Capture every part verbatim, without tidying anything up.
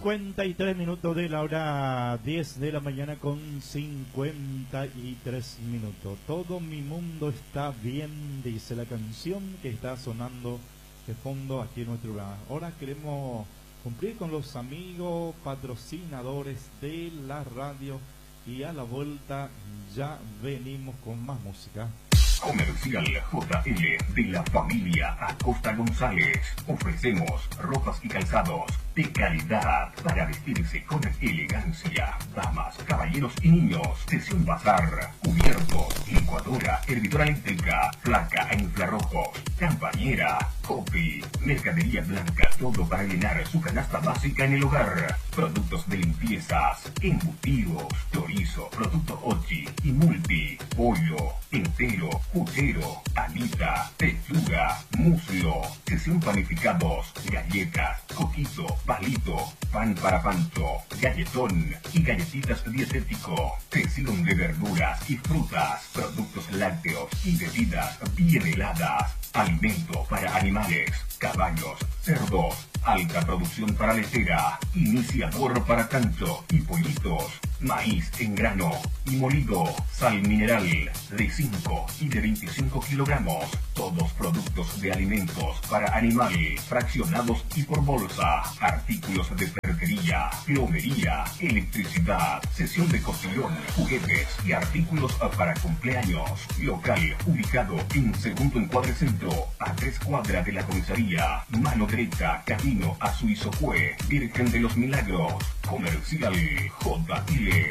cincuenta y tres minutos de la hora diez de la mañana con cincuenta y tres minutos. Todo mi mundo está bien, dice la canción que está sonando de fondo aquí en nuestro programa. Ahora queremos cumplir con los amigos patrocinadores de la radio y a la vuelta ya venimos con más música. Comercial J L de la familia Acosta González. Ofrecemos ropas y calzados de calidad para vestirse con elegancia. Damas, caballeros y niños. Sesión bazar, cubiertos, licuadora, hervidora eléctrica, placa e infrarrojos, campañera, copy, mercadería blanca, todo para llenar su canasta básica en el hogar. Productos de limpiezas, embutidos, chorizo, producto Ochi y multi, pollo, entero, puchero, alita, pechuga, muslo, sesión panificados, galletas, coquito, palito, pan para pancho, galletón y galletitas dietético, sesión de verduras y frutas, productos lácteos y bebidas bien heladas, alimento para animales, caballos, cerdos, alta producción para lechera, iniciador para cancho y pollitos, maíz en grano y molido, sal mineral de cinco y de veinticinco kilogramos, todos productos de alimentos para animal, fraccionados y por bolsa, artículos de ferretería, plomería, electricidad, sesión de cotillón, juguetes y artículos para cumpleaños. Local ubicado en Segundo Encuadre Centro, a tres cuadras de la comisaría, mano derecha, camino a Suizocue, Virgen de los Milagros. Comercial J L.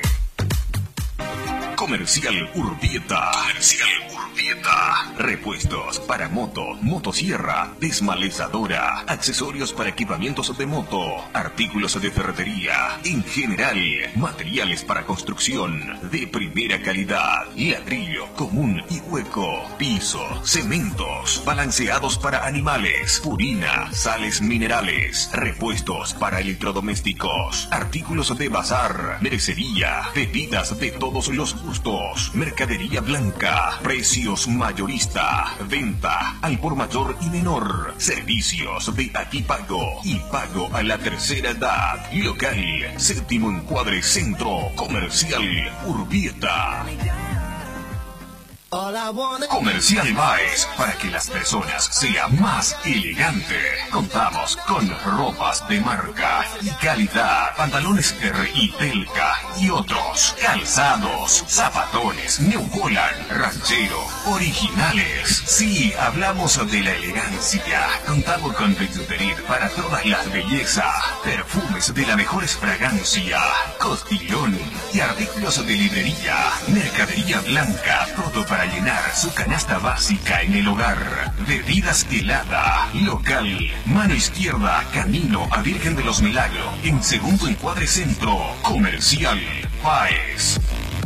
Comercial Urbieta. Comercial Urbieta. Repuestos para moto, motosierra, desmalezadora, accesorios para equipamientos de moto, artículos de ferretería, en general, materiales para construcción de primera calidad, ladrillo común y hueco, piso, cementos, balanceados para animales, purina, sales minerales, repuestos para electrodomésticos, artículos de bazar, mercería, bebidas de todos los gustos, mercadería blanca, precios mayorista, venta al por mayor y menor, servicios de aquí pago y pago a la tercera edad, local, séptimo encuadre centro, comercial Urbieta. Comercial Baez, para que las personas sean más elegantes. Contamos con ropas de marca y calidad, pantalones R y Telca y otros, calzados, zapatones, New Holland, ranchero, originales. Sí, hablamos de la elegancia. Contamos con bisutería para todas las bellezas, perfumes de la mejor fragancia, costilón y artículos de librería, mercadería blanca, todo para llenar su canasta básica en el hogar. Bebidas helada, local, mano izquierda, camino a Virgen de los Milagros, en Segundo Encuadre Centro, comercial Paez.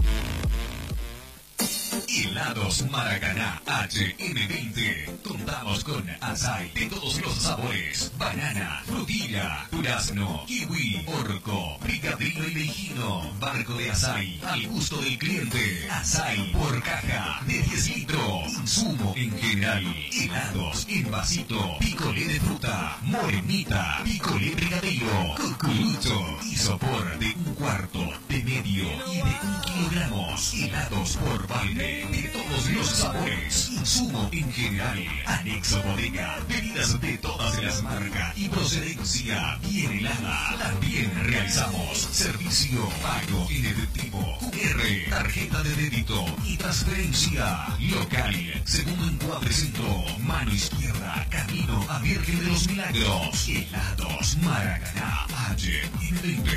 Helados Maracaná H M veinte. Contamos con açaí de todos los sabores, banana, frutilla, durazno, kiwi, orco, picadillo y leijino, barco de açaí al gusto del cliente, açaí por caja de diez litros, insumo en general, helados en vasito, picolé de fruta, morenita, picolé brigadeiro, cucurucho, isopor de un cuarto, de medio y de un kilogramos, helados por balde de todos los sabores, insumo en general, anexo bodega, bebidas de todas las marcas y procedencia bien helada. También realizamos servicio pago en efectivo, Q R, tarjeta de débito y transferencia. Local, Segundo Encuadre Centro, mano izquierda, camino a Virgen de los Milagros. Helados Maracaná H M veinte.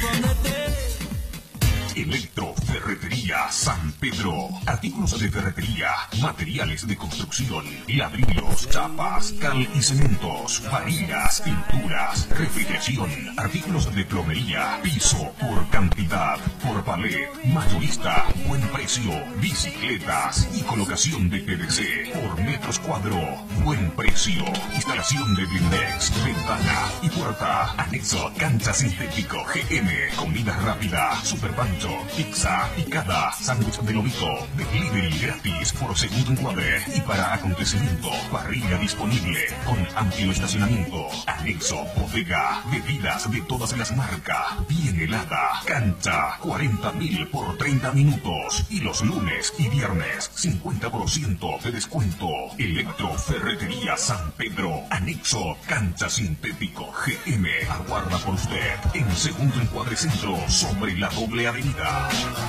Electroferretería San Pedro. Artículos de ferretería, materiales de construcción, ladrillos, chapas, cal y cementos, varillas, pinturas, refrigeración, artículos de plomería, piso por cantidad, por palet, mayorista, buen precio, bicicletas y colocación de P V C por metros cuadro, buen precio, instalación de blindex, ventana y puerta, anexo, cancha sintético G M, comida rápida, super pancho, pizza y picada, sándwich de lomito, delivery gratis por segundo encuadre y para acontecimiento, parrilla disponible con amplio estacionamiento, anexo, bodega, bebidas de todas las marcas, bien helada, cancha, cuarenta mil por treinta minutos y los lunes y viernes cincuenta por ciento de descuento. Electroferretería San Pedro, anexo, cancha sintético G M, aguarda por usted en segundo encuadre centro sobre la doble avenida.